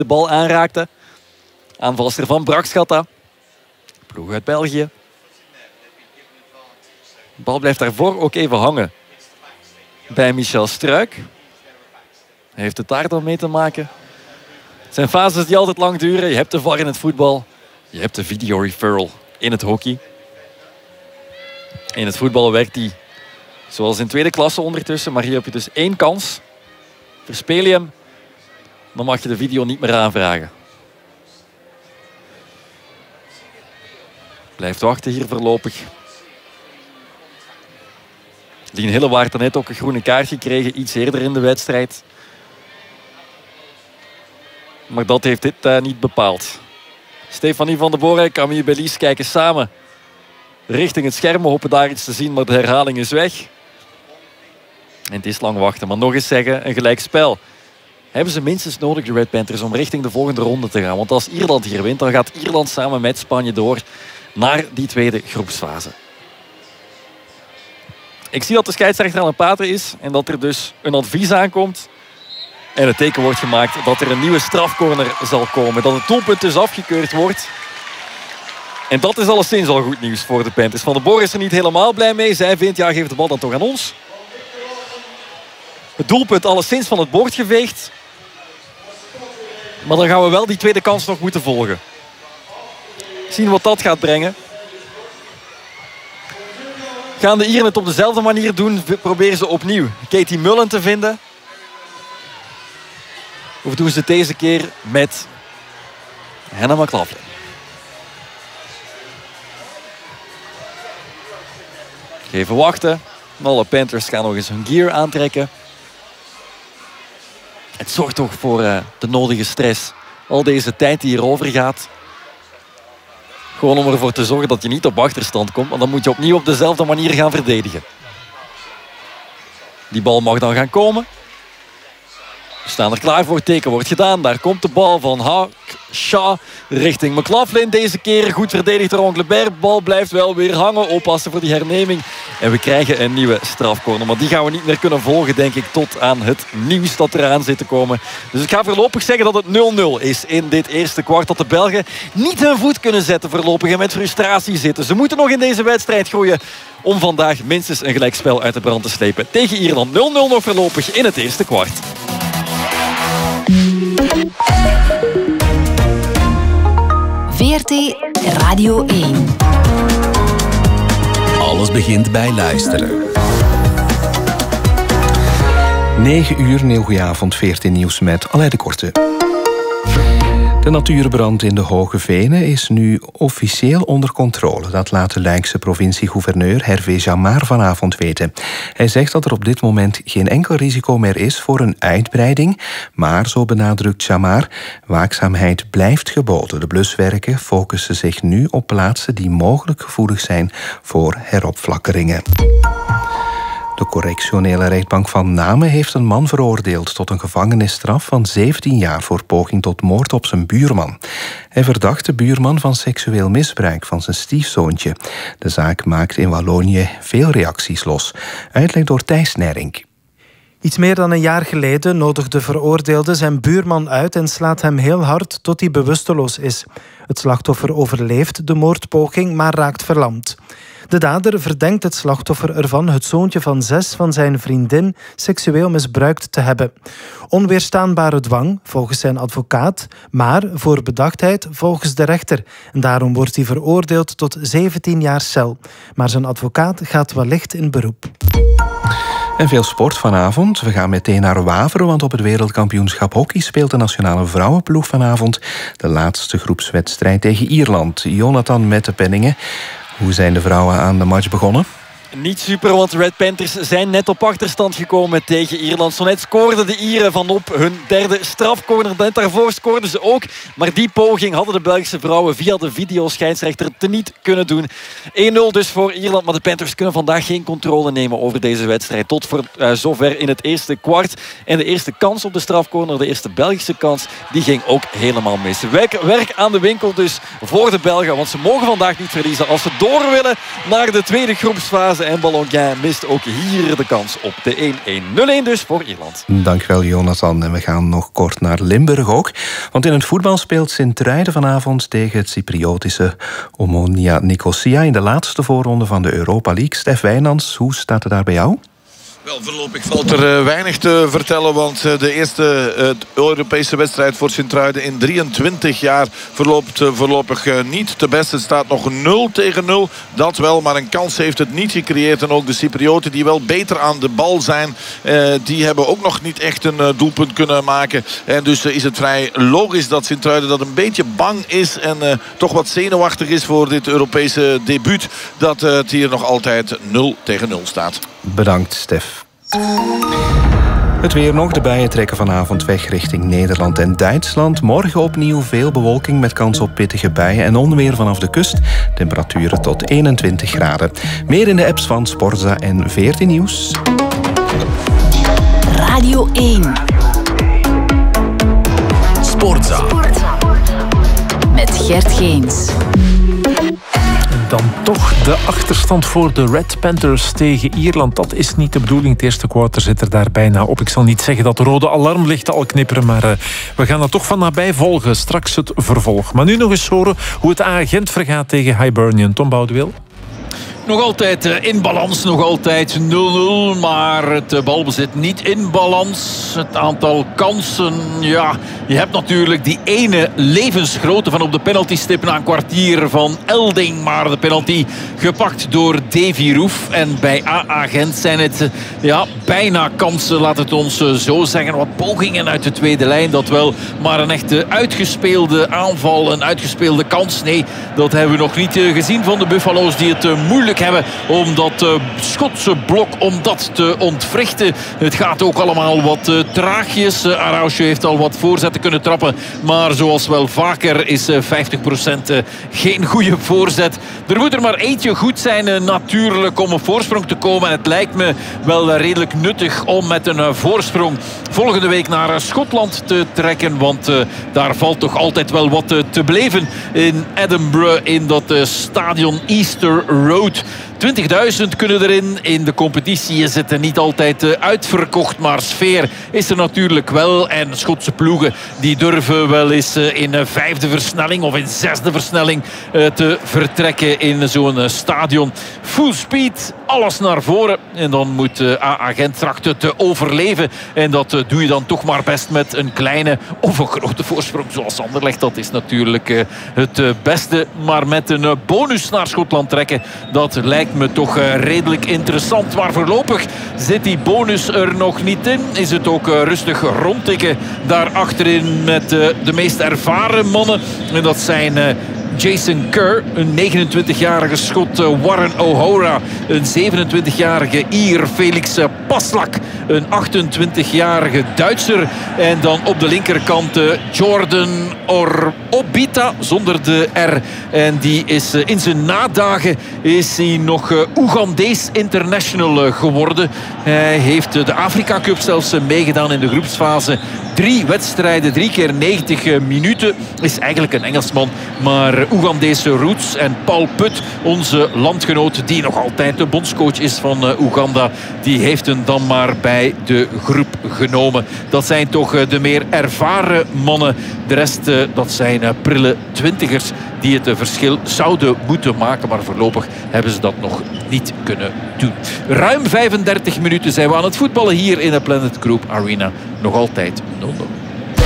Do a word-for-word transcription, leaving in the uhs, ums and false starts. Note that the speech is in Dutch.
de bal aanraakte. Aanvalster van Bragschata. Ploeg uit België. De bal blijft daarvoor ook even hangen bij Michel Struik. Hij heeft het daar dan mee te maken. Het zijn fases die altijd lang duren. Je hebt de V A R in het voetbal. Je hebt de video referral in het hockey. In het voetbal werkt die zoals in tweede klasse ondertussen. Maar hier heb je dus één kans. Verspeel je hem, dan mag je de video niet meer aanvragen. Blijft wachten hier voorlopig. Lien Hillewaard had net ook een groene kaart gekregen. Iets eerder in de wedstrijd. Maar dat heeft dit uh, niet bepaald. Stefanie van de Boer en Camille Belies kijken samen richting het scherm. We hopen daar iets te zien, maar de herhaling is weg. En het is lang wachten. Maar nog eens zeggen, een gelijkspel. Hebben ze minstens nodig, de Red Panthers, om richting de volgende ronde te gaan. Want als Ierland hier wint, dan gaat Ierland samen met Spanje door naar die tweede groepsfase. Ik zie dat de scheidsrechter aan het praten is en dat er dus een advies aankomt. En het teken wordt gemaakt dat er een nieuwe strafcorner zal komen. Dat het doelpunt dus afgekeurd wordt. En dat is alleszins al goed nieuws voor de Panthers. Van de Boer is er niet helemaal blij mee. Zij vindt, ja, geef de bal dan toch aan ons. Het doelpunt alleszins van het bord geveegd. Maar dan gaan we wel die tweede kans nog moeten volgen. Zien wat dat gaat brengen. Gaan de Ieren het op dezelfde manier doen? Proberen ze opnieuw Katie Mullen te vinden? Of doen ze het deze keer met Hannah McLaughlin? Even wachten. Alle Panthers gaan nog eens hun gear aantrekken. Het zorgt toch voor uh, de nodige stress. Al deze tijd die hierover gaat. Gewoon om ervoor te zorgen dat je niet op achterstand komt. Want dan moet je opnieuw op dezelfde manier gaan verdedigen. Die bal mag dan gaan komen. We staan er klaar voor. Het teken wordt gedaan. Daar komt de bal van Haak Shaw richting McLaughlin. Deze keer goed verdedigd door Anglebert. De bal blijft wel weer hangen. Oppassen voor die herneming. En we krijgen een nieuwe strafcorner. Maar die gaan we niet meer kunnen volgen, denk ik, tot aan het nieuws dat eraan zit te komen. Dus ik ga voorlopig zeggen dat het nul nul is in dit eerste kwart. Dat de Belgen niet hun voet kunnen zetten voorlopig en met frustratie zitten. Ze moeten nog in deze wedstrijd groeien om vandaag minstens een gelijkspel uit de brand te slepen. Tegen Ierland nul nul nog voorlopig in het eerste kwart. V R T Radio één. Alles begint bij luisteren. negen uur, een heel goeie avond, V R T Nieuws met Aleid de Korte. De natuurbrand in de Hoge Venen is nu officieel onder controle. Dat laat de Luikse provincie-gouverneur Hervé Jamard vanavond weten. Hij zegt dat er op dit moment geen enkel risico meer is voor een uitbreiding. Maar, zo benadrukt Jamard, waakzaamheid blijft geboden. De bluswerken focussen zich nu op plaatsen die mogelijk gevoelig zijn voor heropflakkeringen. De correctionele rechtbank van Namen heeft een man veroordeeld tot een gevangenisstraf van zeventien jaar voor poging tot moord op zijn buurman. Hij verdacht de buurman van seksueel misbruik van zijn stiefzoontje. De zaak maakt in Wallonië veel reacties los. Uitleg door Thijs Nering. Iets meer dan een jaar geleden nodigt de veroordeelde zijn buurman uit en slaat hem heel hard tot hij bewusteloos is. Het slachtoffer overleeft de moordpoging, maar raakt verlamd. De dader verdenkt het slachtoffer ervan het zoontje van zes van zijn vriendin seksueel misbruikt te hebben. Onweerstaanbare dwang, volgens zijn advocaat, maar voor bedachtheid volgens de rechter. En daarom wordt hij veroordeeld tot zeventien jaar cel. Maar zijn advocaat gaat wellicht in beroep. En veel sport vanavond. We gaan meteen naar Waveren, want op het wereldkampioenschap hockey speelt de nationale vrouwenploeg vanavond de laatste groepswedstrijd tegen Ierland. Jonathan met de penningen. Hoe zijn de vrouwen aan de match begonnen? Niet super, want de Red Panthers zijn net op achterstand gekomen tegen Ierland. Zo net scoorden de Ieren van op hun derde strafcorner. Net daarvoor scoorden ze ook. Maar die poging hadden de Belgische vrouwen via de videoscheidsrechter teniet kunnen doen. één nul dus voor Ierland. Maar de Panthers kunnen vandaag geen controle nemen over deze wedstrijd. Tot voor uh, zover in het eerste kwart. En de eerste kans op de strafcorner, de eerste Belgische kans, die ging ook helemaal mis. Werk, werk aan de winkel dus voor de Belgen. Want ze mogen vandaag niet verliezen als ze door willen naar de tweede groepsfase. Bouze en Ballonguin mist ook hier de kans op de één-één. nul-één dus voor Ierland. Dankjewel, Jonathan. En we gaan nog kort naar Limburg ook. Want in het voetbal speelt Sint-Truiden vanavond tegen het Cypriotische Omonia Nicosia in de laatste voorronde van de Europa League. Stef Wijnands, hoe staat het daar bij jou? Wel, voorlopig valt er uh, weinig te vertellen, want uh, de eerste uh, Europese wedstrijd voor Sint-Truiden in drieëntwintig jaar verloopt uh, voorlopig uh, niet te best. Het staat nog nul tegen nul, dat wel, maar een kans heeft het niet gecreëerd. En ook de Cyprioten, die wel beter aan de bal zijn, uh, die hebben ook nog niet echt een uh, doelpunt kunnen maken. En dus uh, is het vrij logisch dat Sint-Truiden dat een beetje bang is en uh, toch wat zenuwachtig is voor dit Europese debuut, dat uh, het hier nog altijd nul tegen nul staat. Bedankt, Stef. Het weer nog. De buien trekken vanavond weg richting Nederland en Duitsland. Morgen opnieuw veel bewolking met kans op pittige buien en onweer vanaf de kust. Temperaturen tot eenentwintig graden. Meer in de apps van Sportza en veertien Nieuws. Radio één. Sportza. Met Gert Geens. Dan toch de achterstand voor de Red Panthers tegen Ierland. Dat is niet de bedoeling. Het eerste kwart zit er daar bijna op. Ik zal niet zeggen dat de rode alarmlichten al knipperen, maar uh, we gaan dat toch van nabij volgen. Straks het vervolg. Maar nu nog eens horen hoe het agent vergaat tegen Hibernian. Tom Boudewil. Nog altijd in balans, nog altijd nul nul. Maar het balbezit niet in balans. Het aantal kansen, ja, je hebt natuurlijk die ene levensgrote van op de penaltystip na een kwartier van Elding. Maar de penalty gepakt door Davy Roef. En bij A-agent zijn het ja, bijna kansen, laat het ons zo zeggen. Wat pogingen uit de tweede lijn, dat wel. Maar een echte uitgespeelde aanval, een uitgespeelde kans. Nee, dat hebben we nog niet gezien van de Buffalo's, die het moeilijk hebben om dat uh, Schotse blok om dat te ontwrichten. Het gaat ook allemaal wat uh, traagjes. Uh, Arausje heeft al wat voorzetten kunnen trappen, maar zoals wel vaker is uh, vijftig procent uh, geen goede voorzet. Er moet er maar eentje goed zijn uh, natuurlijk om op voorsprong te komen. En het lijkt me wel uh, redelijk nuttig om met een uh, voorsprong volgende week naar uh, Schotland te trekken, want uh, daar valt toch altijd wel wat uh, te beleven in Edinburgh in dat uh, stadion Easter Road. twintigduizend kunnen erin. In de competitie is het niet altijd uitverkocht, maar sfeer is er natuurlijk wel. En Schotse ploegen die durven wel eens in een vijfde versnelling of in zesde versnelling te vertrekken in zo'n stadion. Full speed, alles naar voren. En dan moet A-agent trachten te overleven. En dat doe je dan toch maar best met een kleine of een grote voorsprong zoals Anderlecht. Dat is natuurlijk het beste. Maar met een bonus naar Schotland trekken, dat lijkt me toch uh, redelijk interessant. Maar voorlopig zit die bonus er nog niet in. Is het ook uh, rustig rondtikken daar achterin met uh, de meest ervaren mannen. En dat zijn Uh, Jason Kerr, een negenentwintigjarige Schot, uh, Warren O'Hora, een zevenentwintigjarige Ier, Felix uh, Paslak, een achtentwintigjarige Duitser. En dan op de linkerkant uh, Jordan Obita, zonder de R. En die is uh, in zijn nadagen is hij nog uh, Oegandees international uh, geworden. Hij heeft uh, de Afrika Cup zelfs uh, meegedaan in de groepsfase. Drie wedstrijden, drie keer negentig uh, minuten. Is eigenlijk een Engelsman, maar Oegandese roots. En Paul Put, onze landgenoot, die nog altijd de bondscoach is van uh, Oeganda, die heeft hem dan maar bij de groep genomen. Dat zijn toch uh, de meer ervaren mannen. De rest, uh, dat zijn uh, prille twintigers die het uh, verschil zouden moeten maken. Maar voorlopig hebben ze dat nog niet kunnen doen. Ruim vijfendertig minuten zijn we aan het voetballen hier in de Planet Group Arena. Nog altijd nul nul.